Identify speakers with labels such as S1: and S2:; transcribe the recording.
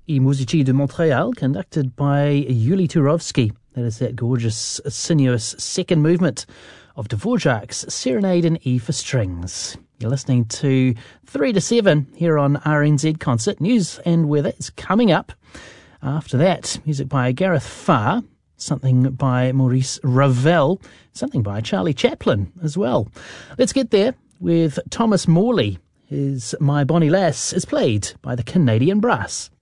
S1: I Musici de Montréal, conducted by Yuli Turovsky. That is that gorgeous, sinuous second movement of Dvorak's Serenade in E for Strings. You're listening to 3 to 7 here on RNZ Concert. News and weather is coming up. After that, music by Gareth Farr, something by Maurice Ravel, something by Charlie Chaplin as well. Let's get there with Thomas Morley. His My Bonnie Lass is played by the Canadian Brass.